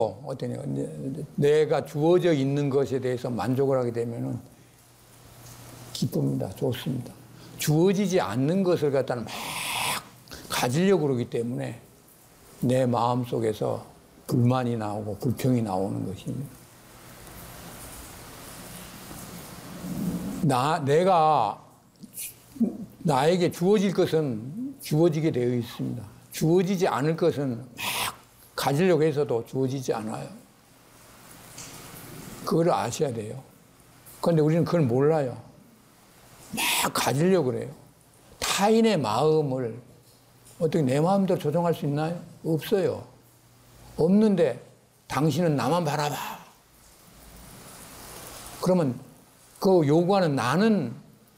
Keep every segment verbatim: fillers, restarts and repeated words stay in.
어떤 내가 주어져 있는 것에 대해서 만족을 하게 되면은 기쁩니다. 좋습니다. 주어지지 않는 것을 갖다는 막 가지려고 그러기 때문에 내 마음 속에서 불만이 나오고 불평이 나오는 것입니다. 나, 내가, 나에게 주어질 것은 주어지게 되어 있습니다. 주어지지 않을 것은 막 가지려고 해서도 주어지지 않아요. 그걸 아셔야 돼요. 그런데 우리는 그걸 몰라요. 막 가지려고 그래요. 타인의 마음을 어떻게 내 마음대로 조종할 수 있나요? 없어요. 없는데 당신은 나만 바라봐. 그러면 그 요구하는 나는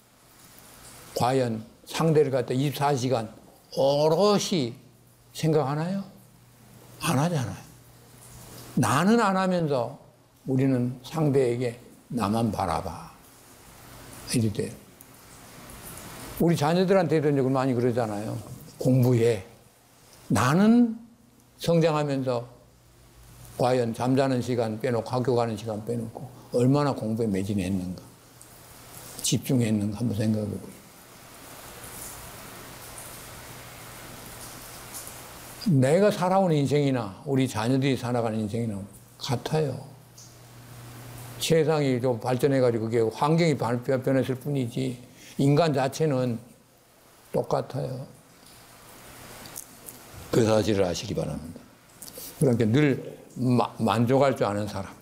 과연 상대를 갖다 이십사 시간 오롯이 생각하나요? 안 하잖아요. 나는 안 하면서 우리는 상대에게 나만 바라봐. 이럴 때 우리 자녀들한테도 이제 많이 그러잖아요. 공부해. 나는 성장하면서 과연 잠자는 시간 빼놓고 학교 가는 시간 빼놓고 얼마나 공부에 매진했는가. 집중했는가 한번 생각해 보세요. 내가 살아온 인생이나 우리 자녀들이 살아가는 인생이나 같아요. 세상이 좀 발전해가지고 그게 환경이 변했을 뿐이지 인간 자체는 똑같아요. 그 사실을 아시기 바랍니다. 그러니까 늘 마, 만족할 줄 아는 사람.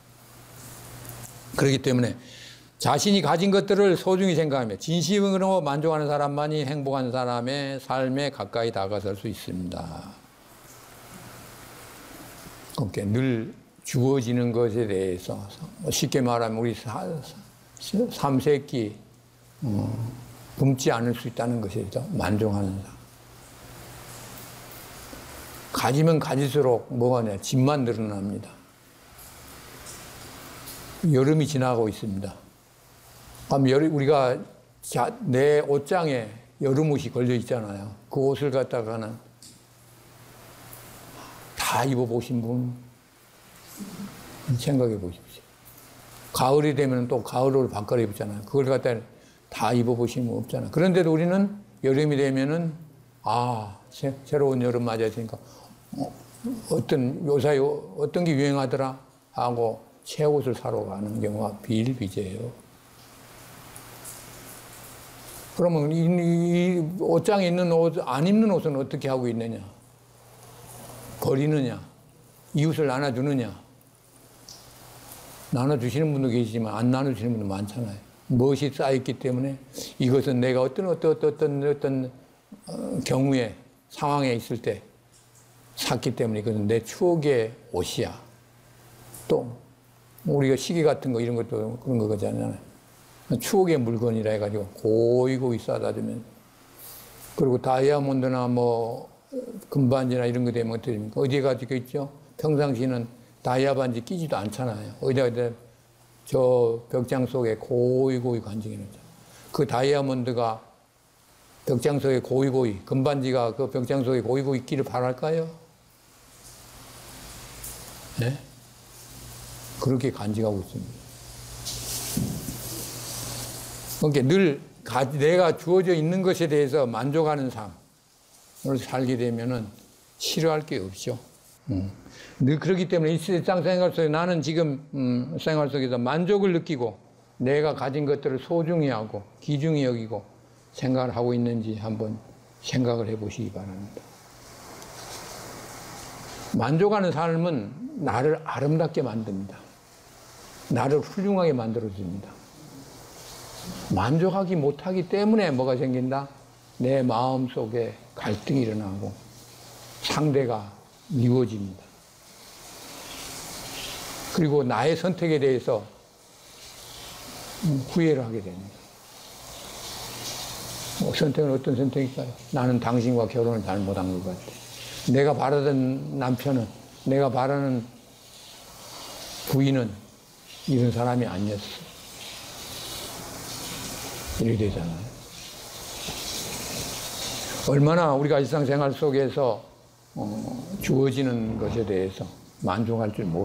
그렇기 때문에 자신이 가진 것들을 소중히 생각하며 진심으로 만족하는 사람만이 행복한 사람의 삶에 가까이 다가설 수 있습니다. 그러니까 늘 주어지는 것에 대해서 쉽게 말하면 우리 삼세끼 어, 굶지 않을 수 있다는 것에 대해서 만족하는 사람. 가지면 가질수록 뭐가 냐 집만 늘어납니다. 여름이 지나고 있습니다. 그럼 여름, 우리가 자, 내 옷장에 여름 옷이 걸려 있잖아요. 그 옷을 갖다가는 다 입어보신 분 생각해 보십시오. 가을이 되면 또 가을옷을 바꿔 입잖아요. 그걸 갖다 다 입어보시는 분 없잖아요. 그런데도 우리는 여름이 되면은 아 새, 새로운 여름 맞이했으니까 어, 어떤 요사이 어떤 게 유행하더라 하고 새 옷을 사러 가는 경우가 비일비재해요. 그러면 이, 이 옷장에 있는 옷, 안 입는 옷은 어떻게 하고 있느냐? 버리느냐? 이웃을 나눠주느냐? 나눠주시는 분도 계시지만 안 나눠주시는 분도 많잖아요. 무엇이 쌓였기 때문에 이것은 내가 어떤 어떤 어떤 어떤 어, 경우에 상황에 있을 때 샀기 때문에 이것은 내 추억의 옷이야. 또 우리가 시계 같은 거 이런 것도 그런 거 거잖아요. 추억의 물건이라 해가지고 고이고이 싸다 주면 그리고 다이아몬드나 뭐 금반지나 이런 거 되면 어떻게 됩니까? 어디에 가지고 있죠? 평상시는 다이아 반지 끼지도 않잖아요. 어디다 저 벽장 속에 고이고이 간직해놓죠. 그 다이아몬드가 벽장 속에 고이고이, 금반지가 그 벽장 속에 고이고이 있기를 바랄까요? 네? 그렇게 간직하고 있습니다. 그러니까 늘 내가 주어져 있는 것에 대해서 만족하는 삶을 살게 되면은 싫어할 게 없죠. 음. 늘 그렇기 때문에 이 세상 생활 속에 나는 지금 음, 생활 속에서 만족을 느끼고 내가 가진 것들을 소중히 하고 귀중히 여기고 생각을 하고 있는지 한번 생각을 해보시기 바랍니다. 만족하는 삶은 나를 아름답게 만듭니다. 나를 훌륭하게 만들어줍니다. 만족하기 못하기 때문에 뭐가 생긴다? 내 마음 속에 갈등이 일어나고 상대가 미워집니다. 그리고 나의 선택에 대해서 후회를 하게 됩니다. 뭐 선택은 어떤 선택일까요? 나는 당신과 결혼을 잘못한 것 같아. 내가 바라던 남편은, 내가 바라는 부인은 이런 사람이 아니었어. 이렇게 되잖아요. 얼마나 우리가 일상생활 속에서 어, 주어지는 것에 대해서 만족할 줄 모르